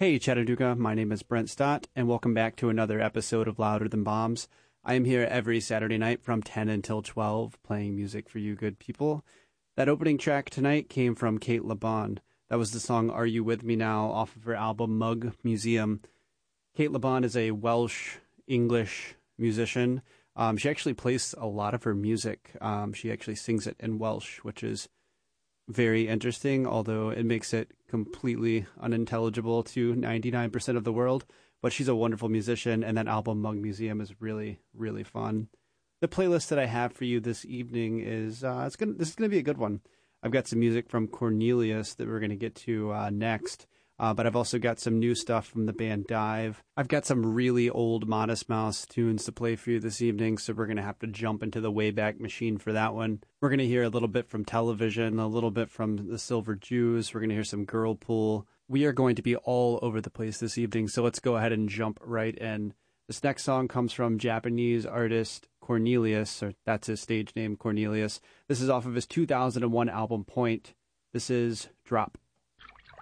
Hey Chattanooga, my name is Brent Stott, and welcome back to another episode of Louder Than Bombs. I am here every Saturday night from 10 until 12, playing music for you good people. That opening track tonight came from Cate Le Bon. That was the song Are You With Me Now off of her album Mug Museum. Cate Le Bon is a Welsh-English musician. She actually plays a lot of her music. She actually sings it in Welsh, which is very interesting, although it makes it completely unintelligible to 99% of the world. But she's a wonderful musician, and that album Mug Museum is really, really fun. The playlist that I have for you this evening is this is gonna be a good one. I've got some music from Cornelius that we're gonna get to next. But I've also got some new stuff from the band Dive. I've got some really old Modest Mouse tunes to play for you this evening, so we're going to have to jump into the Wayback Machine for that one. We're going to hear a little bit from Television, a little bit from the Silver Jews. We're going to hear some Girlpool. We are going to be all over the place this evening, so let's go ahead and jump right in. This next song comes from Japanese artist Cornelius, or that's his stage name, Cornelius. This is off of his 2001 album Point. This is Drop.